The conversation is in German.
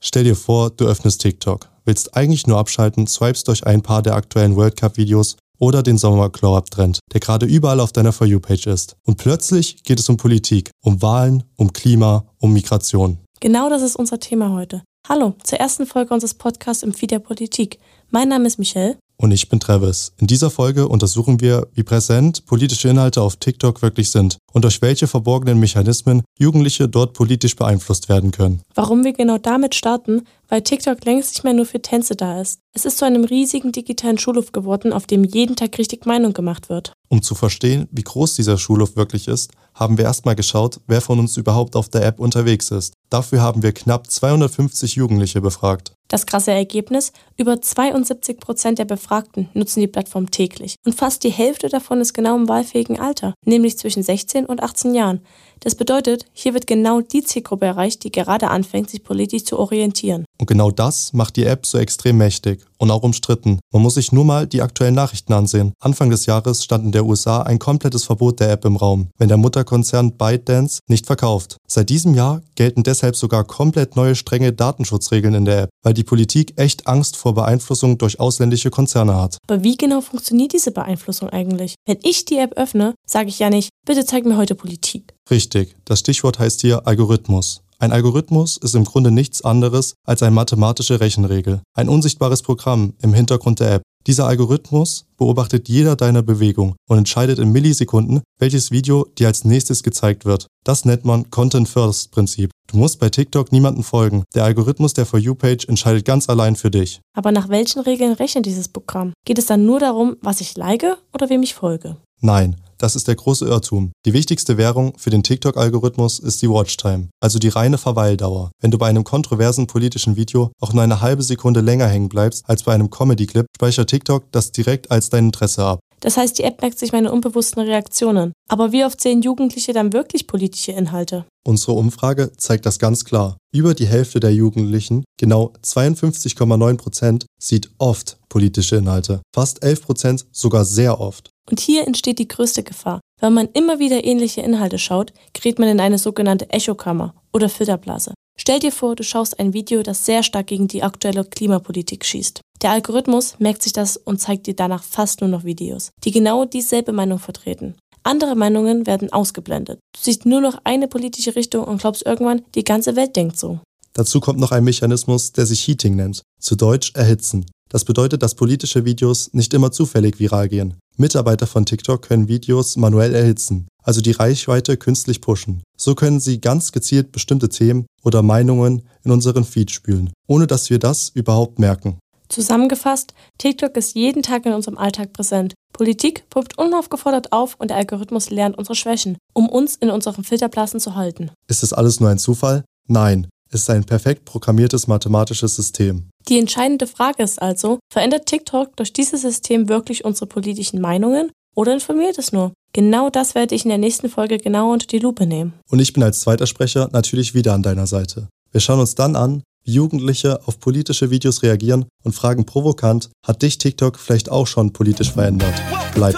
Stell dir vor, du öffnest TikTok, willst eigentlich nur abschalten, swipest durch ein paar der aktuellen World Cup-Videos oder den Sommer-Glow-Up-Trend, der gerade überall auf deiner For You-Page ist. Und plötzlich geht es um Politik, um Wahlen, um Klima, um Migration. Genau das ist unser Thema heute. Hallo, zur ersten Folge unseres Podcasts im Feed der Politik. Mein Name ist Michelle. Und ich bin Travis. In dieser Folge untersuchen wir, wie präsent politische Inhalte auf TikTok wirklich sind und durch welche verborgenen Mechanismen Jugendliche dort politisch beeinflusst werden können. Warum wir genau damit starten? Weil TikTok längst nicht mehr nur für Tänze da ist. Es ist zu einem riesigen digitalen Schulhof geworden, auf dem jeden Tag richtig Meinung gemacht wird. Um zu verstehen, wie groß dieser Schulhof wirklich ist, haben wir erstmal geschaut, wer von uns überhaupt auf der App unterwegs ist. Dafür haben wir knapp 250 Jugendliche befragt. Das krasse Ergebnis: über 72% der Befragten nutzen die Plattform täglich. Und fast die Hälfte davon ist genau im wahlfähigen Alter, nämlich zwischen 16 und 18 Jahren. Das bedeutet, hier wird genau die Zielgruppe erreicht, die gerade anfängt, sich politisch zu orientieren. Und genau das macht die App so extrem mächtig und auch umstritten. Man muss sich nur mal die aktuellen Nachrichten ansehen. Anfang des Jahres stand in der USA ein komplettes Verbot der App im Raum, wenn der Mutterkonzern ByteDance nicht verkauft. Seit diesem Jahr gelten deshalb sogar komplett neue strenge Datenschutzregeln in der App, weil die Politik echt Angst vor Beeinflussung durch ausländische Konzerne hat. Aber wie genau funktioniert diese Beeinflussung eigentlich? Wenn ich die App öffne, sage ich ja nicht, bitte zeig mir heute Politik. Richtig, das Stichwort heißt hier Algorithmus. Ein Algorithmus ist im Grunde nichts anderes als eine mathematische Rechenregel, ein unsichtbares Programm im Hintergrund der App. Dieser Algorithmus beobachtet jeder deiner Bewegung und entscheidet in Millisekunden, welches Video dir als nächstes gezeigt wird. Das nennt man Content-First-Prinzip. Du musst bei TikTok niemandem folgen. Der Algorithmus der For You-Page entscheidet ganz allein für dich. Aber nach welchen Regeln rechnet dieses Programm? Geht es dann nur darum, was ich like oder wem ich folge? Nein, das ist der große Irrtum. Die wichtigste Währung für den TikTok-Algorithmus ist die Watchtime, also die reine Verweildauer. Wenn du bei einem kontroversen politischen Video auch nur eine halbe Sekunde länger hängen bleibst als bei einem Comedy-Clip, speichert TikTok das direkt als dein Interesse ab. Das heißt, die App merkt sich meine unbewussten Reaktionen. Aber wie oft sehen Jugendliche dann wirklich politische Inhalte? Unsere Umfrage zeigt das ganz klar. Über die Hälfte der Jugendlichen, genau 52,9%, sieht oft politische Inhalte. Fast 11% sogar sehr oft. Und hier entsteht die größte Gefahr. Wenn man immer wieder ähnliche Inhalte schaut, gerät man in eine sogenannte Echokammer oder Filterblase. Stell dir vor, du schaust ein Video, das sehr stark gegen die aktuelle Klimapolitik schießt. Der Algorithmus merkt sich das und zeigt dir danach fast nur noch Videos, die genau dieselbe Meinung vertreten. Andere Meinungen werden ausgeblendet. Du siehst nur noch eine politische Richtung und glaubst irgendwann, die ganze Welt denkt so. Dazu kommt noch ein Mechanismus, der sich Heating nennt, zu Deutsch erhitzen. Das bedeutet, dass politische Videos nicht immer zufällig viral gehen. Mitarbeiter von TikTok können Videos manuell erhitzen, also die Reichweite künstlich pushen. So können sie ganz gezielt bestimmte Themen oder Meinungen in unseren Feed spülen, ohne dass wir das überhaupt merken. Zusammengefasst, TikTok ist jeden Tag in unserem Alltag präsent. Politik poppt unaufgefordert auf und der Algorithmus lernt unsere Schwächen, um uns in unseren Filterblasen zu halten. Ist das alles nur ein Zufall? Nein, es ist ein perfekt programmiertes mathematisches System. Die entscheidende Frage ist also, verändert TikTok durch dieses System wirklich unsere politischen Meinungen oder informiert es nur? Genau das werde ich in der nächsten Folge genauer unter die Lupe nehmen. Und ich bin als zweiter Sprecher natürlich wieder an deiner Seite. Wir schauen uns dann an, wie Jugendliche auf politische Videos reagieren und fragen provokant, hat dich TikTok vielleicht auch schon politisch verändert? Bleib